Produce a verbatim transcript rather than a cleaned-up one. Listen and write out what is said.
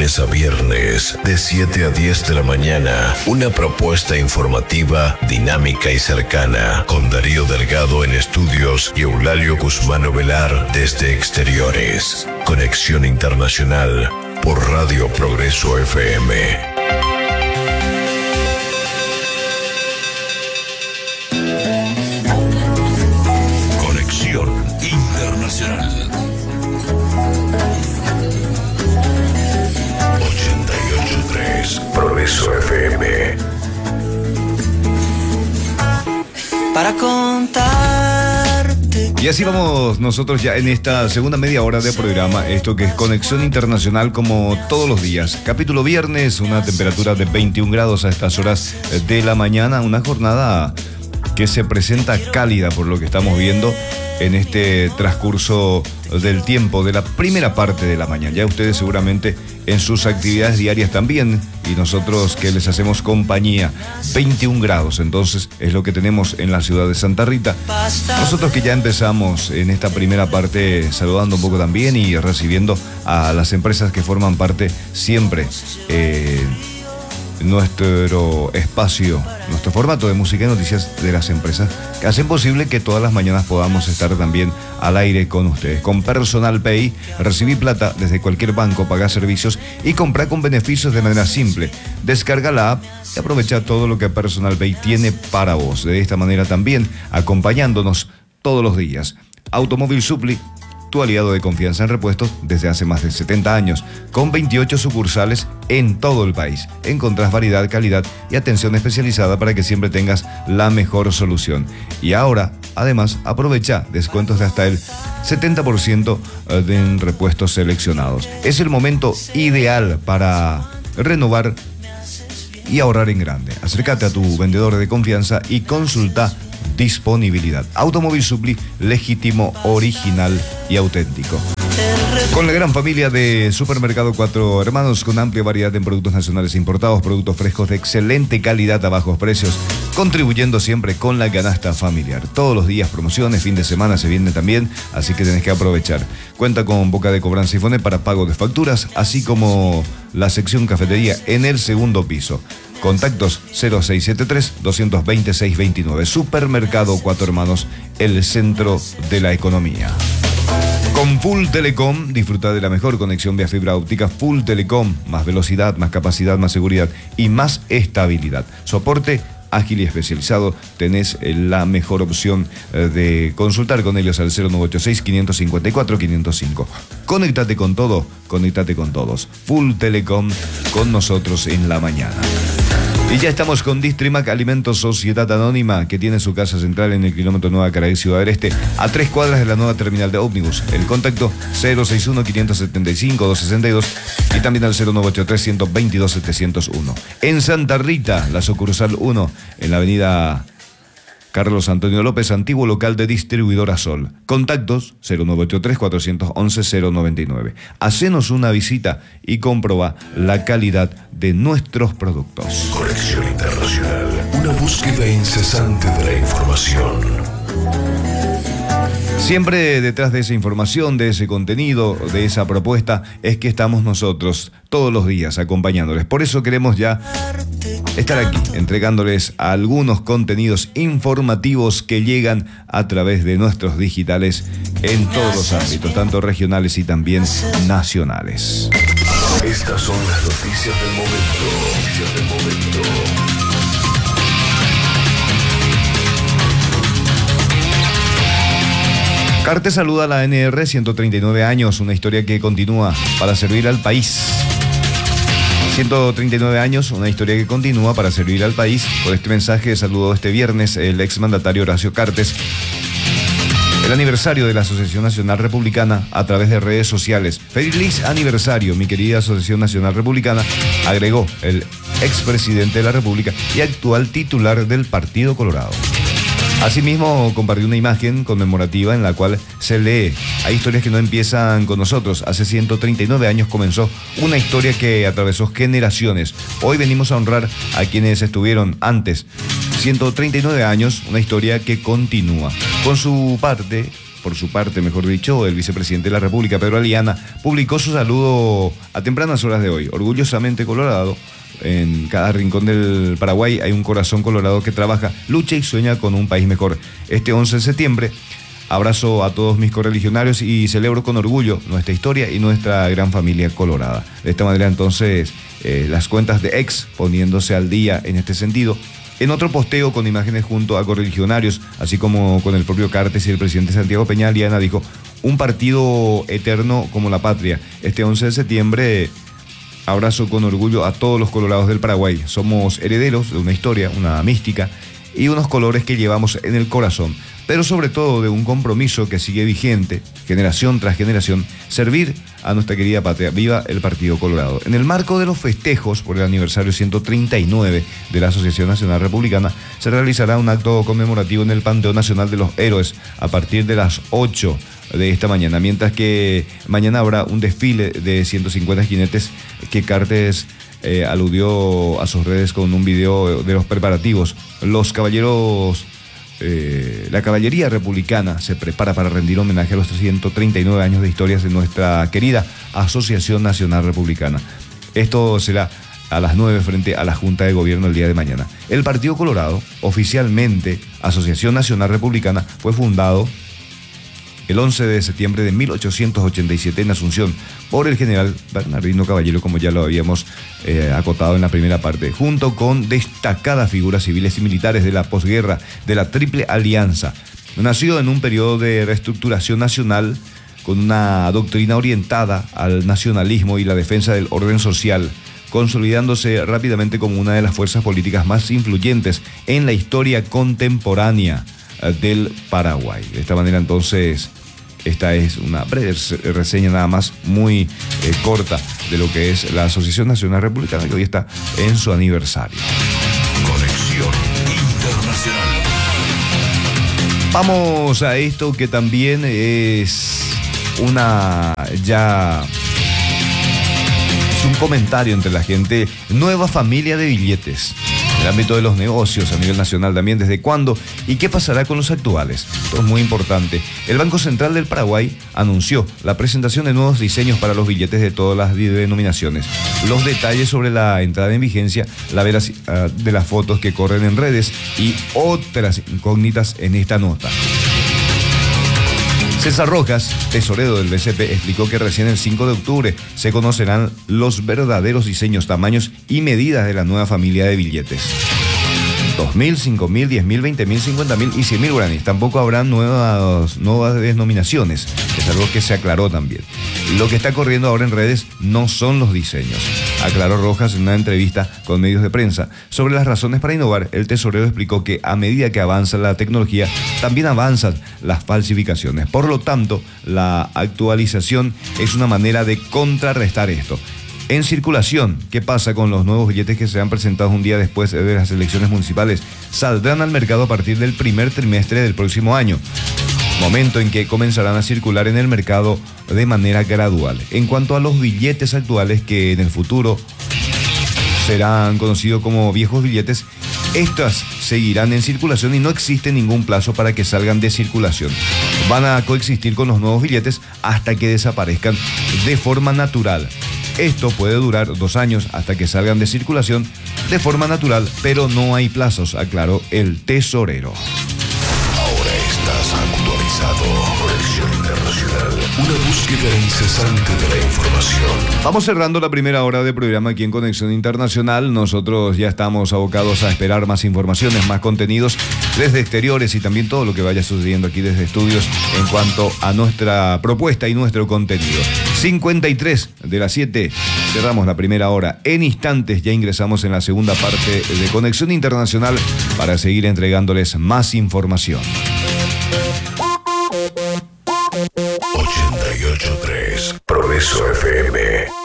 lunes a viernes, de siete a diez de la mañana, una propuesta informativa, dinámica y cercana, con Darío Delgado en estudios y Eulalio Guzmán Ovelar desde exteriores. Conexión Internacional por Radio Progreso F M. Internacional. ochenta y ocho punto tres Progreso F M. Para contarte. Y así vamos nosotros ya en esta segunda media hora de programa, esto que es Conexión Internacional como todos los días. Capítulo viernes, una temperatura de veintiún grados a estas horas de la mañana, una jornada que se presenta cálida por lo que estamos viendo en este transcurso del tiempo de la primera parte de la mañana. Ya ustedes seguramente en sus actividades diarias también, y nosotros que les hacemos compañía, veintiún grados, entonces es lo que tenemos en la ciudad de Santa Rita. Nosotros que ya empezamos en esta primera parte saludando un poco también y recibiendo a las empresas que forman parte siempre eh, nuestro espacio, nuestro formato de música y noticias de las empresas que hacen posible que todas las mañanas podamos estar también al aire con ustedes. Con Personal Pay, recibí plata desde cualquier banco, pagar servicios y comprar con beneficios de manera simple. Descarga la app y aprovecha todo lo que Personal Pay tiene para vos. De esta manera también acompañándonos todos los días. Automóvil Supply, tu aliado de confianza en repuestos desde hace más de setenta años, con veintiocho sucursales en todo el país. Encontrás variedad, calidad y atención especializada para que siempre tengas la mejor solución. Y ahora, además, aprovecha descuentos de hasta el setenta por ciento en repuestos seleccionados. Es el momento ideal para renovar y ahorrar en grande. Acércate a tu vendedor de confianza y consulta disponibilidad. Automóvil Supply, legítimo, original y auténtico. Con la gran familia de Supermercado Cuatro Hermanos, con amplia variedad en productos nacionales e importados, productos frescos de excelente calidad a bajos precios, contribuyendo siempre con la canasta familiar. Todos los días promociones, fin de semana se viene también, así que tenés que aprovechar. Cuenta con boca de cobranza y Fone para pago de facturas, así como la sección cafetería en el segundo piso. Contactos cero seis siete tres, dos dos cero, seis dos nueve. Supermercado Cuatro Hermanos, el centro de la economía. Con Full Telecom, disfruta de la mejor conexión vía fibra óptica. Full Telecom, más velocidad, más capacidad, más seguridad y más estabilidad. Soporte ágil y especializado. Tenés la mejor opción de consultar con ellos al cero nueve ocho seis, cinco cinco cuatro, cinco cero cinco. Conéctate con todo, conéctate con todos. Full Telecom con nosotros en la mañana. Y ya estamos con Distrimac Alimentos Sociedad Anónima, que tiene su casa central en el kilómetro Nueva Caray, Ciudad del Este, a tres cuadras de la nueva terminal de ómnibus. El contacto cero seis uno, cinco siete cinco, dos seis dos y también al cero nueve ocho tres, uno dos dos, siete cero uno. En Santa Rita, la sucursal uno, en la avenida Carlos Antonio López, antiguo local de Distribuidora Sol. Contactos cero nueve ocho tres, cuatro uno uno, cero nueve nueve. Hacenos una visita y comproba la calidad de nuestros productos. Conexión Internacional, una búsqueda incesante de la información. Siempre detrás de esa información, de ese contenido, de esa propuesta, es que estamos nosotros todos los días acompañándoles. Por eso queremos ya estar aquí, entregándoles algunos contenidos informativos que llegan a través de nuestros digitales en todos los ámbitos, tanto regionales y también nacionales. Estas son las noticias del momento. Noticias del momento. Carte saluda a la N R, ciento treinta y nueve años, una historia que continúa para servir al país. ciento treinta y nueve años, una historia que continúa para servir al país. Por este mensaje saludó este viernes el exmandatario Horacio Cartes el aniversario de la Asociación Nacional Republicana a través de redes sociales. Feliz aniversario, mi querida Asociación Nacional Republicana, agregó el expresidente de la República y actual titular del Partido Colorado. Asimismo, compartió una imagen conmemorativa en la cual se lee: hay historias que no empiezan con nosotros. Hace ciento treinta y nueve años comenzó una historia que atravesó generaciones. Hoy venimos a honrar a quienes estuvieron antes. ciento treinta y nueve años, una historia que continúa. Con su parte, por su parte, mejor dicho, el vicepresidente de la República, Pedro Aliana, publicó su saludo a tempranas horas de hoy. Orgullosamente colorado, en cada rincón del Paraguay hay un corazón colorado que trabaja, lucha y sueña con un país mejor. Este once de septiembre, abrazo a todos mis correligionarios y celebro con orgullo nuestra historia y nuestra gran familia colorada. De esta manera, entonces, eh, las cuentas de X poniéndose al día en este sentido. En otro posteo con imágenes junto a correligionarios, así como con el propio Cartes y el presidente Santiago Peña, Aliana dijo: un partido eterno como la patria. Este once de septiembre, abrazo con orgullo a todos los colorados del Paraguay. Somos herederos de una historia, una mística y unos colores que llevamos en el corazón, pero sobre todo de un compromiso que sigue vigente, generación tras generación, servir a nuestra querida patria. Viva el Partido Colorado. En el marco de los festejos por el aniversario ciento treinta y nueve de la Asociación Nacional Republicana, se realizará un acto conmemorativo en el Panteón Nacional de los Héroes a partir de las ocho de esta mañana, mientras que mañana habrá un desfile de ciento cincuenta jinetes que Cartes eh, aludió a sus redes con un video de los preparativos. Los caballeros... Eh, la caballería republicana se prepara para rendir homenaje a los ciento treinta y nueve años de historias de nuestra querida Asociación Nacional Republicana. Esto será a las nueve frente a la Junta de Gobierno el día de mañana. El Partido Colorado, oficialmente Asociación Nacional Republicana, fue fundado el once de septiembre de mil ochocientos ochenta y siete en Asunción por el general Bernardino Caballero, como ya lo habíamos eh, acotado en la primera parte, junto con destacadas figuras civiles y militares de la posguerra de la Triple Alianza. Nació en un periodo de reestructuración nacional con una doctrina orientada al nacionalismo y la defensa del orden social, consolidándose rápidamente como una de las fuerzas políticas más influyentes en la historia contemporánea del Paraguay. De esta manera, entonces, esta es una breve reseña nada más, muy eh, corta, de lo que es la Asociación Nacional Republicana, que hoy está en su aniversario. Conexión Internacional. Vamos a esto que también es una ya... es un comentario entre la gente. Nueva familia de billetes. El ámbito de los negocios a nivel nacional también, ¿desde cuándo? ¿Y qué pasará con los actuales? Esto es muy importante. El Banco Central del Paraguay anunció la presentación de nuevos diseños para los billetes de todas las denominaciones. Los detalles sobre la entrada en vigencia, la veracidad de las fotos que corren en redes y otras incógnitas en esta nota. César Rojas, tesorero del B C P, explicó que recién el cinco de octubre se conocerán los verdaderos diseños, tamaños y medidas de la nueva familia de billetes. dos mil, cinco mil, diez mil, veinte mil, cincuenta mil y cien mil guaraníes. Tampoco habrá nuevas, nuevas denominaciones. Es algo que se aclaró también. Lo que está corriendo ahora en redes no son los diseños, aclaró Rojas en una entrevista con medios de prensa. Sobre las razones para innovar, el tesorero explicó que a medida que avanza la tecnología, también avanzan las falsificaciones. Por lo tanto, la actualización es una manera de contrarrestar esto. En circulación, ¿qué pasa con los nuevos billetes que serán presentados un día después de las elecciones municipales? Saldrán al mercado a partir del primer trimestre del próximo año, momento en que comenzarán a circular en el mercado de manera gradual. En cuanto a los billetes actuales, que en el futuro serán conocidos como viejos billetes, estas seguirán en circulación y no existe ningún plazo para que salgan de circulación. Van a coexistir con los nuevos billetes hasta que desaparezcan de forma natural. Esto puede durar dos años hasta que salgan de circulación de forma natural, pero no hay plazos, aclaró el tesorero. Ahora estás actualizado. Conexión Internacional. Una búsqueda incesante de la información. Vamos cerrando la primera hora de programa aquí en Conexión Internacional. Nosotros ya estamos abocados a esperar más informaciones, más contenidos desde exteriores y también todo lo que vaya sucediendo aquí desde estudios en cuanto a nuestra propuesta y nuestro contenido. cincuenta y tres de las siete, cerramos la primera hora. En instantes ya ingresamos en la segunda parte de Conexión Internacional para seguir entregándoles más información. ochenta y ocho punto tres Progreso F M.